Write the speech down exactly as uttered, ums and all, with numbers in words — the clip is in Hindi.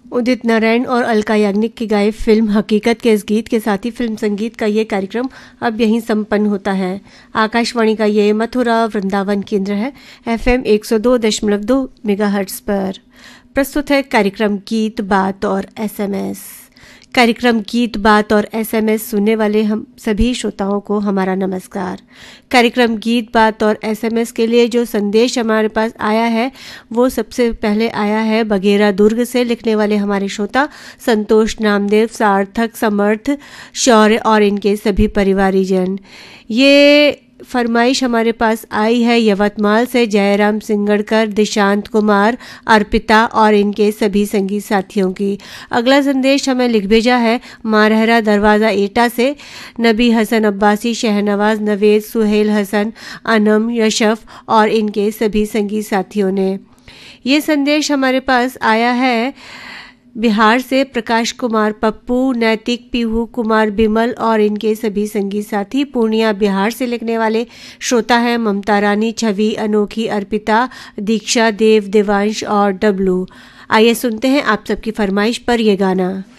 उदित नारायण और अलका याग्निक की गाए फिल्म हकीकत के इस गीत के साथ ही फिल्म संगीत का ये कार्यक्रम अब यहीं संपन्न होता है। आकाशवाणी का ये मथुरा वृंदावन केंद्र है। एफएम एक सौ दो दशमलव दो मेगाहर्ट्ज पर प्रस्तुत है कार्यक्रम गीत बात और एसएमएस। कार्यक्रम गीत बात और एसएमएस सुनने वाले हम सभी श्रोताओं को हमारा नमस्कार। कार्यक्रम गीत बात और एसएमएस के लिए जो संदेश हमारे पास आया है वो सबसे पहले आया है बगेरा दुर्ग से। लिखने वाले हमारे श्रोता संतोष नामदेव, सार्थक, समर्थ, शौर्य और इनके सभी परिवारीजन। ये फरमाइश हमारे पास आई है यवतमाल से जयराम सिंगड़कर, दिशांत कुमार, अर्पिता और इनके सभी संगीत साथियों की। अगला संदेश हमें लिख भेजा है मारहरा दरवाज़ा एटा से नबी हसन अब्बासी, शहनवाज, नवेद, सुहेल हसन, अनम, यशफ और इनके सभी संगीत साथियों ने। ये संदेश हमारे पास आया है बिहार से प्रकाश कुमार, पप्पू, नैतिक, पीहू कुमार, बिमल और इनके सभी संगीत साथी। पूर्णिया बिहार से लिखने वाले श्रोता हैं ममता रानी, छवि, अनोखी, अर्पिता, दीक्षा, देव, देवांश और डब्लू। आइए सुनते हैं आप सबकी फरमाइश पर यह गाना।